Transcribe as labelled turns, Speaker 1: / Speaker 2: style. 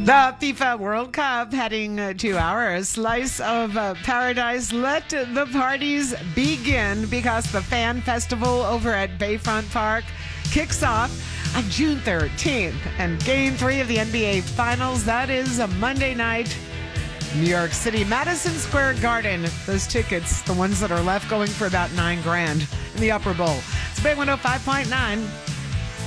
Speaker 1: The FIFA World Cup heading to our slice of paradise. Let the parties begin because the fan festival over at Bayfront Park kicks off on June 13th. And Game 3 of the NBA Finals, that is a Monday night. New York City, Madison Square Garden. Those tickets, the ones that are left, going for about $9,000 in the Upper Bowl. It's Big 105.9.